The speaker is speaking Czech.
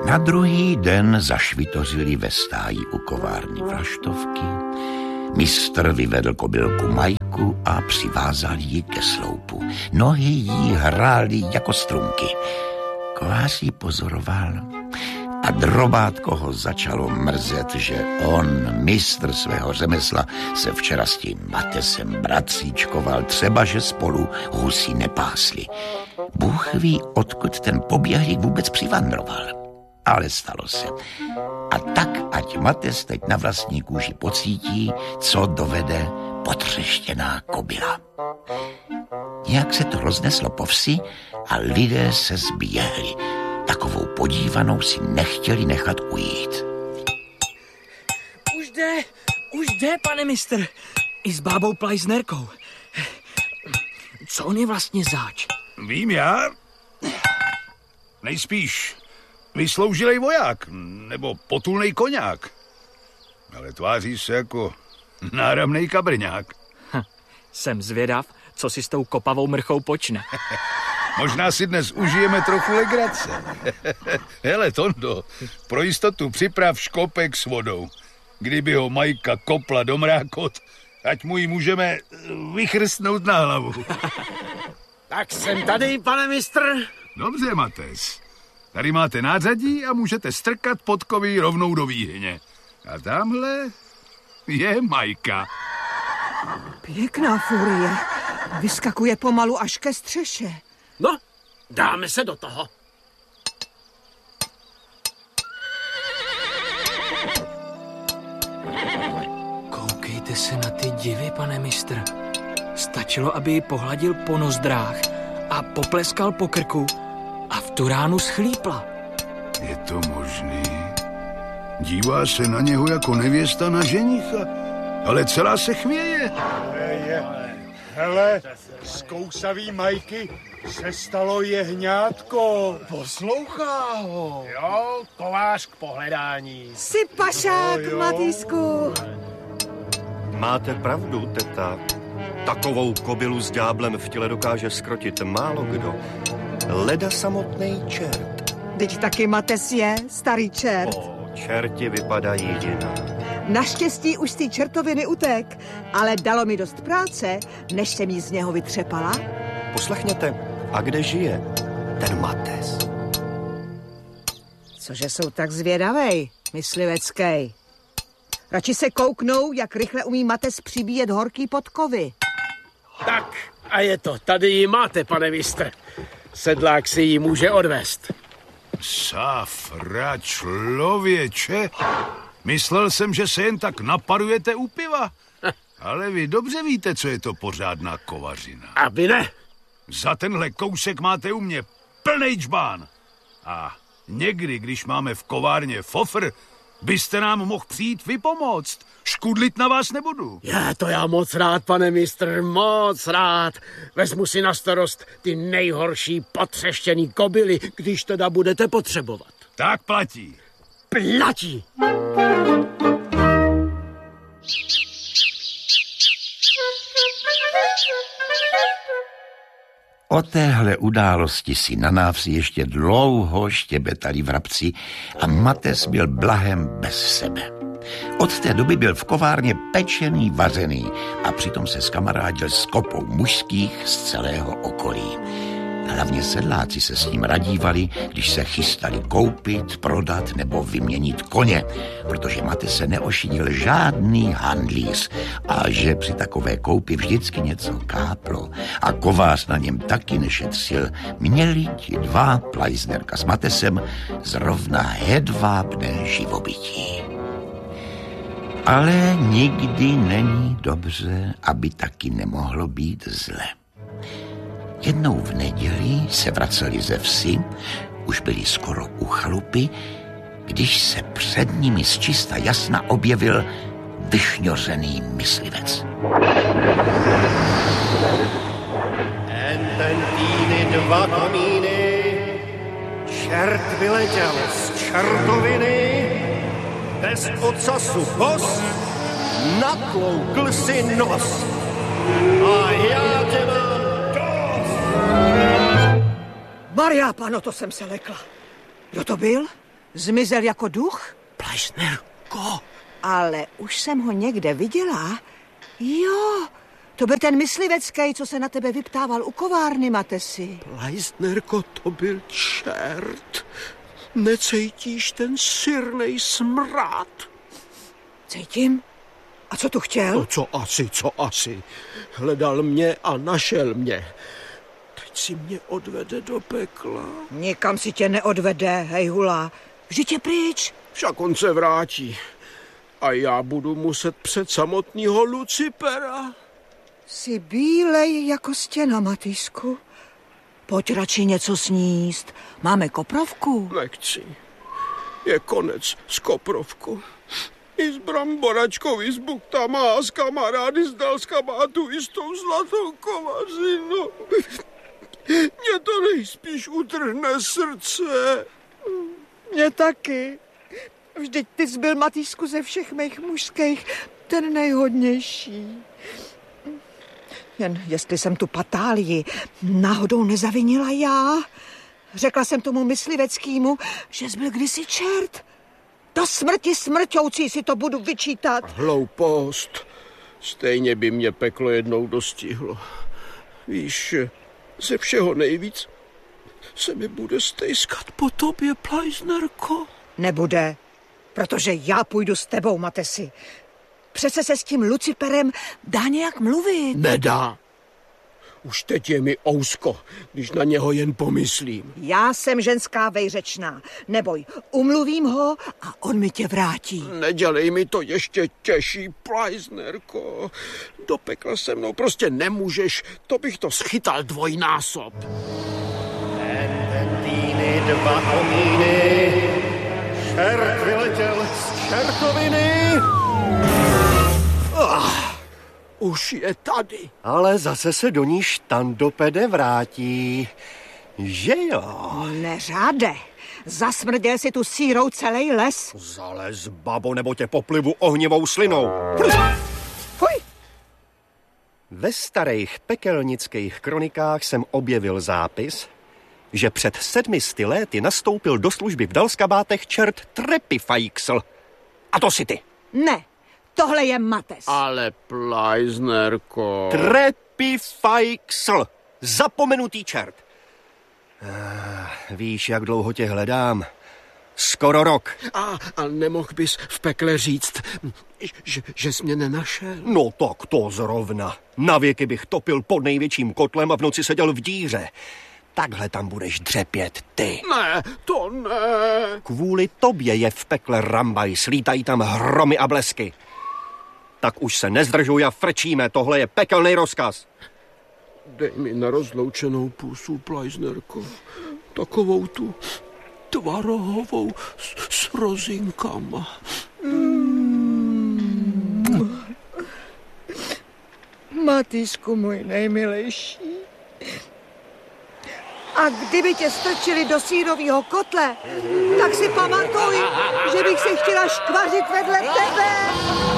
Na druhý den zašvitořili ve stáji u kovárny Vlaštovky. Mistr vyvedl kobylku Majku a přivázal ji ke sloupu. Nohy jí hrály jako strunky. Kovář ji pozoroval a drobátko ho začalo mrzet, že on, mistr svého řemesla, se včera s tím Matesem bratříčkoval, třeba že spolu husí nepásli. Bůh ví, odkud ten poběhlík vůbec přivandroval. Ale stalo se. A tak, ať Mates teď na vlastní kůži pocítí, co dovede potřeštěná kobyla. Nějak se to rozneslo po vsi a lidé se zběhli. Takovou podívanou si nechtěli nechat ujít. Už jde, pane mistr. I s bábou Plajznerkou. Co on je vlastně zač? Vím já. Nejspíš vysloužilej voják, nebo potulnej koňák. Ale tváří se jako náramnej kabrňák. Jsem zvědav, co si s tou kopavou mrchou počne. Možná si dnes užijeme trochu legrace. Hele, Tondo, pro jistotu připrav škopek s vodou. Kdyby ho Majka kopla do mrákot, ať mu ji můžeme vychrstnout na hlavu. Tak jsem tady, pane mistr. Dobře, Mates. Tady máte nářadí a můžete strkat podkovy rovnou do výhně. A tamhle je Majka. Pěkná furie. Vyskakuje pomalu až ke střeše. No, dáme se do toho. Koukejte se na ty divy, pane mistr. Stačilo, aby ji pohladil po nozdrách a popleskal po krku a v tu ránu schlípla. Je to možný? Dívá se na něho jako nevěsta na ženicha, ale celá se chvěje. Hele, z kousavý Majky se stalo jehňátko. Poslouchá ho. Jo, kovář k pohledání. Jsi pašák, Matýsku. Máte pravdu, teta. Takovou kobylu s ďáblem v těle dokáže skrotit málo kdo. Leda samotný čert. Teď taky Mates je starý čert. Čerti vypadají jinak. Naštěstí už z té čertoviny utek, ale dalo mi dost práce, než jsem jí z něho vytřepala. Poslechněte, a kde žije ten Mates? Cože jsou tak zvědavej, mysliveckej. Radši se kouknou, jak rychle umí Mates přibíjet horký podkovy. Tak, a je to. Tady ji máte, pane mistr. Sedlák si ji může odvést. Safra, člověče. Myslel jsem, že se jen tak naparujete u piva. Ale vy dobře víte, co je to pořádná kovařina. Aby ne. Za tenhle kousek máte u mě plnej džbán. A někdy, když máme v kovárně fofr, byste nám mohl přijít vypomoct. Škudlit na vás nebudu. To já moc rád, pane mistr, moc rád. Vezmu si na starost ty nejhorší potřeštěný kobyly, když teda budete potřebovat. Tak platí. Platí. O téhle události si na návsi ještě dlouho štěbetali vrabci a Mates byl blahem bez sebe. Od té doby byl v kovárně pečený, vařený a přitom se skamarádil s kopou mužských z celého okolí. Hlavně sedláci se s ním radívali, když se chystali koupit, prodat nebo vyměnit koně, protože Mates se neošidil žádný handlíř a že při takové koupi vždycky něco káplo a kovář na něm taky nešetřil, měli ti dva, Plajznerka s Matesem, zrovna hedvábné živobytí. Ale nikdy není dobře, aby taky nemohlo být zle. Jednou v neděli se vraceli ze vsi, už byli skoro u chalupy, když se před nimi zčista jasna objevil vyšňořený myslivec. Ten týny dva komíny, čert vyletěl z čertoviny, bez ocasu bos, natloukl si nos. A já tě mám. Maria, pano, to jsem se lekla. Kdo to byl? Zmizel jako duch? Pleisnerko. Ale už jsem ho někde viděla. Jo, to byl ten myslivecký, co se na tebe vyptával u kovárny, Matesi. Pleisnerko, to byl čert. Necítíš ten syrnej smrad? Cítím. A co tu chtěl? No co asi. Hledal mě a našel mě. Teď si mě odvede do pekla. Nikam si tě neodvede, hejhula. Vždyť je pryč. Však on se vrátí. A já budu muset před samotného Lucipera. Jsi bílej jako stěna, Matýsku. Pojď radši něco sníst. Máme koprovku. Nechci. Je konec s koprovkou. I s bramboračkou, i s buktama a s kamarády z Dalska má tu jistou zlatou kovařinu. Mě to nejspíš utrhne srdce. Mě taky. Vždyť ty jsi byl, Matýsku, ze všech mých mužských ten nejhodnější. Jen jestli jsem tu patálii náhodou nezavinila já. Řekla jsem tomu mysliveckýmu, že jsi byl kdysi čert. Do smrti smrťoucí si to budu vyčítat. Hloupost. Stejně by mě peklo jednou dostihlo. Víš, ze všeho nejvíc se mi bude stejskat po tobě, Pleisnerko. Nebude, protože já půjdu s tebou, Matesi. Přece se s tím Luciperem dá nějak mluvit. Nedá. Už teď je mi ousko, když na něho jen pomyslím. Já jsem ženská vejřečná. Neboj, umluvím ho a on mi tě vrátí. Nedělej mi to ještě těžší, Pleisnerko. Do pekla se mnou prostě nemůžeš, to bych to schytal dvojnásob. Týny, dva komíny, čert vyletěl z čertoviny. Už je tady. Ale zase se do ní štandopede vrátí. Že jo? Neřáde. Zasmrděl si tu sírou celý les. Zalez, babo, nebo tě poplivu ohnivou slinou. Fuj. Ve starých pekelnických kronikách jsem objevil zápis, že před 700 lety nastoupil do služby v Dalskabátech čert Trepifajksl. A to si ty. Ne, tohle je Mates. Ale Pleisnerko. Trepifajksl. Zapomenutý čert. Víš, jak dlouho tě hledám? Skoro rok. A nemohl bys v pekle říct, že jsi mě nenašel? No tak to zrovna. Na věky bych topil pod největším kotlem a v noci seděl v díře. Takhle tam budeš dřepět ty. Ne, to ne. Kvůli tobě je v pekle rambaj, slítají tam hromy a blesky. Tak už se nezdržuj a frčíme, tohle je pekelný rozkaz. Dej mi na rozloučenou pusu, Pleisnerko. Takovou tu tvarohovou s rozinkama. Matýsku, můj nejmilejší. A kdyby tě strčili do sýrovýho kotle, tak si pamatuj, že bych se chtěla škvařit vedle tebe.